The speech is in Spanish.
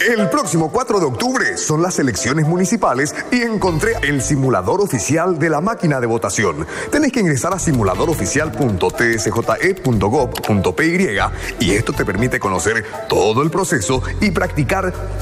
El próximo 4 de octubre son las elecciones municipales y encontré el simulador oficial de la máquina de votación. Tenés que ingresar a simuladoroficial.tsje.gov.py y esto te permite conocer todo el proceso y practicar